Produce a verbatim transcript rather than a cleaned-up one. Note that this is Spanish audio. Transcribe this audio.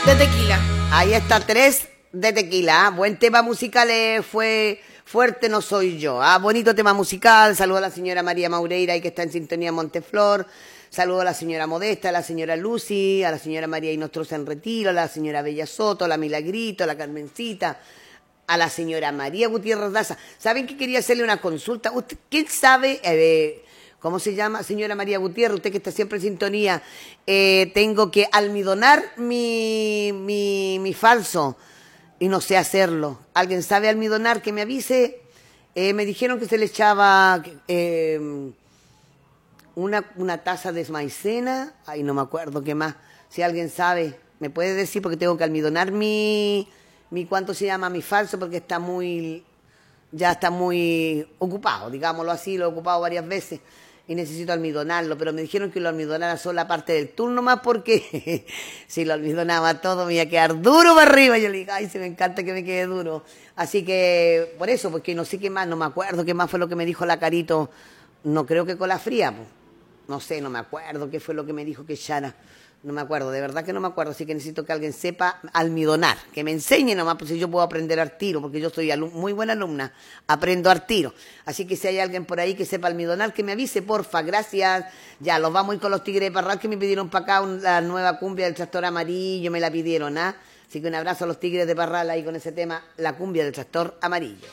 de tequila. Ahí está, tres de tequila. ¿Ah? Buen tema musical, eh, fue fuerte, no soy yo. Ah, bonito tema musical. Saludo a la señora María Maureira, ahí que está en sintonía Monteflor. Saludo a la señora Modesta, a la señora Lucy, a la señora María Inostroza en Retiro, a la señora Bella Soto, a la Milagrito, a la Carmencita, a la señora María Gutiérrez Daza. ¿Saben que quería hacerle una consulta? ¿Usted, ¿Quién sabe? Eh, ¿Cómo se llama? Señora María Gutiérrez, usted que está siempre en sintonía. Eh, tengo que almidonar mi, mi, mi falso y no sé hacerlo. ¿Alguien sabe almidonar? Que me avise. Eh, me dijeron que se le echaba eh, una, una taza de maicena. Ay, no me acuerdo qué más. Si alguien sabe, me puede decir porque tengo que almidonar mi, mi ¿cuánto se llama? Mi falso, porque está muy, ya está muy ocupado, digámoslo así, lo he ocupado varias veces. Y necesito almidonarlo, pero me dijeron que lo almidonara solo la parte del turno más porque si lo almidonaba todo me iba a quedar duro para arriba. Yo le dije, ay, se me encanta que me quede duro. Así que, por eso, porque no sé qué más, no me acuerdo qué más fue lo que me dijo la Carito. No creo que cola fría, pues. No sé, no me acuerdo qué fue lo que me dijo que echara. No me acuerdo, de verdad que no me acuerdo, así que necesito que alguien sepa almidonar, que me enseñe nomás, pues si yo puedo aprender al tiro, porque yo soy muy buena alumna, aprendo al tiro. Así que si hay alguien por ahí que sepa almidonar, que me avise, porfa, gracias. Ya, los vamos a ir con los Tigres de Parral, que me pidieron para acá una, la nueva cumbia del Tractor Amarillo, me la pidieron, ¿ah? Así que un abrazo a los Tigres de Parral ahí con ese tema, la cumbia del Tractor Amarillo.